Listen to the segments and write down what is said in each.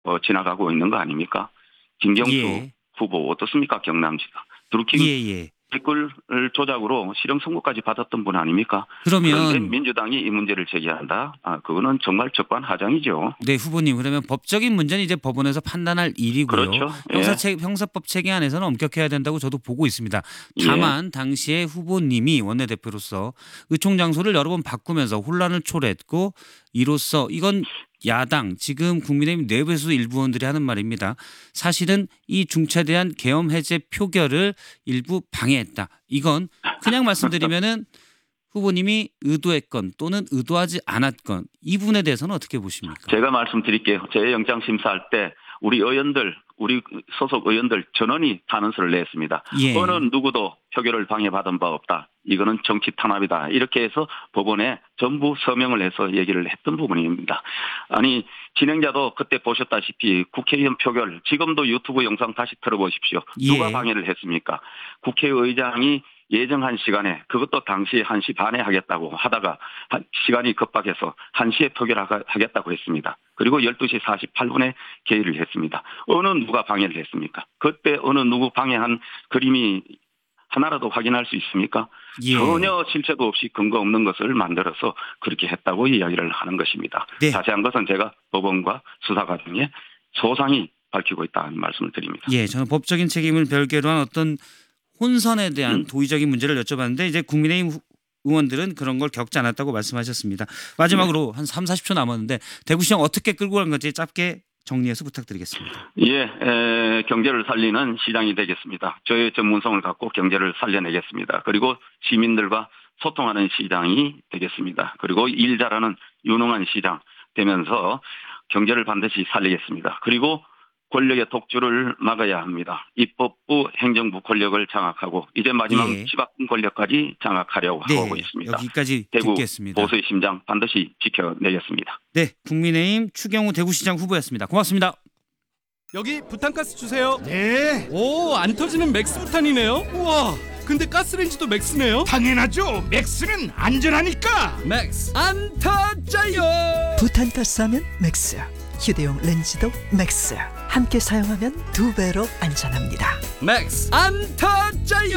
지나가고 있는 거 아닙니까? 김경수 예. 후보 어떻습니까? 경남지사. 드루킹 예. 댓글 조작으로 실형 선고까지 받았던 분 아닙니까? 그런데 그러면 민주당이 이 문제를 제기한다. 그거는 정말 적반하장이죠. 네, 후보님, 그러면 법적인 문제는 이제 법원에서 판단할 일이고요. 그렇죠. 형사법 체계 안에서는 엄격해야 된다고 저도 보고 있습니다. 다만 당시에 후보님이 원내대표로서 의총 장소를 여러 번 바꾸면서 혼란을 초래했고, 이로써 이건 야당, 지금 국민의힘 내부에서도 일부 의원들이 하는 말입니다. 사실은 이 중차대한 계엄 해제 표결을 일부 방해했다. 이건 그냥 말씀드리면은 후보님이 의도했건 또는 의도하지 않았건 이 부분에 대해서는 어떻게 보십니까? 제가 말씀드릴게요. 제 영장 심사할 때 우리 소속 의원들 전원이 탄원서를 냈습니다. 예. 어느 누구도 표결을 방해받은 바 없다. 이거는 정치 탄압이다. 이렇게 해서 법원에 전부 서명을 해서 얘기를 했던 부분입니다. 아니, 진행자도 그때 보셨다시피 국회의원 표결, 지금도 유튜브 영상 다시 틀어보십시오. 누가 예. 방해를 했습니까? 국회의장이 예정한 시간에, 그것도 당시 1시 반에 하겠다고 하다가 시간이 급박해서 1시에 표결하겠다고 했습니다. 그리고 12시 48분에 개의를 했습니다. 어느 누가 방해를 했습니까? 그때 어느 누구 방해한 그림이 하나라도 확인할 수 있습니까? 예. 전혀 실체도 없이 근거 없는 것을 만들어서 그렇게 했다고 이야기를 하는 것입니다. 네. 자세한 것은 제가 법원과 수사 과정에 소상히 밝히고 있다는 말씀을 드립니다. 예, 저는 법적인 책임을 별개로 한 어떤 혼선에 대한 도의적인 문제를 여쭤봤는데 이제 국민의힘 의원들은 그런 걸 겪지 않았다고 말씀하셨습니다. 마지막으로 한 3, 40초 남았는데 대구시장 어떻게 끌고 간 건지 짧게 정리해서 부탁드리겠습니다. 예, 경제를 살리는 시장이 되겠습니다. 저의 전문성을 갖고 경제를 살려내겠습니다. 그리고 시민들과 소통하는 시장이 되겠습니다. 그리고 일 잘하는 유능한 시장 되면서 경제를 반드시 살리겠습니다. 그리고 권력의 독주를 막아야 합니다. 입법부, 행정부 권력을 장악하고 이제 마지막 지방권 권력까지 장악하려고 하고 있습니다. 여기까지 대구 듣겠습니다. 보수의 심장 반드시 지켜내겠습니다. 네, 국민의힘 추경호 대구시장 후보였습니다. 고맙습니다. 여기 부탄가스 주세요. 네, 오, 안 터지는 맥스 부탄이네요. 우와, 근데 가스레인지도 맥스네요. 당연하죠. 맥스는 안전하니까. 맥스 안 터져요. 부탄가스 하면 맥스, 휴대용 렌즈도 맥스. 함께 사용하면 2배로 안전합니다. 맥스 안 터져요.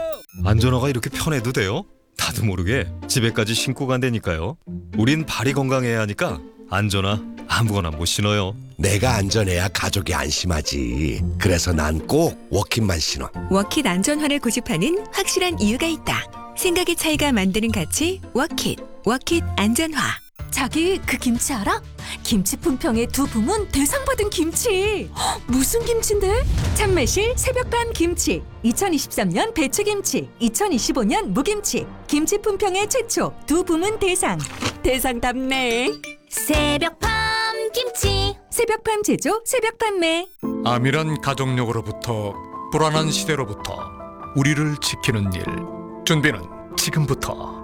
안전화가 이렇게 편해도 돼요? 나도 모르게 집에까지 신고 간다니까요. 우린 발이 건강해야 하니까 안전화 아무거나 못 신어요. 내가 안전해야 가족이 안심하지. 그래서 난 꼭 워킷만 신어. 워킷 안전화를 고집하는 확실한 이유가 있다. 생각의 차이가 만드는 가치 워킷. 워킷 안전화. 자기 그 김치 알아? 김치 품평의 두 부문 대상 받은 김치. 헉, 무슨 김치인데? 참매실 새벽밤 김치. 2023년 배추김치, 2025년 무김치. 김치 품평의 최초 두 부문 대상. 대상답네. 새벽밤 김치. 새벽밤 제조, 새벽 판매. 암이란 가족력으로부터 불안한 시대로부터 우리를 지키는 일. 준비는 지금부터.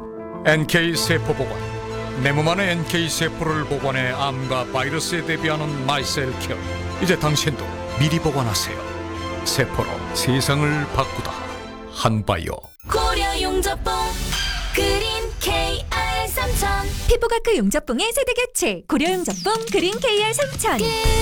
NK세포보건. 내 몸 안에 NK세포를 보관해 암과 바이러스에 대비하는 마이셀케어. 이제 당신도 미리 보관하세요. 세포로 세상을 바꾸다. 한바이오. 고려 용접봉 그린 KR 3000. 피부과크 용접봉의 세대 교체. 고려 용접봉 그린 KR 3000.